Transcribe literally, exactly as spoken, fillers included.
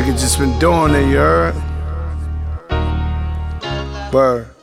Nigga just been doing it, you heard? Bird.